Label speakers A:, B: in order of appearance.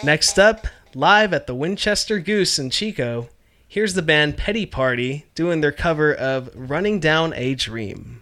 A: Next up, live at the Winchester Goose in Chico, here's the band Petty Party doing their cover of Running Down a Dream.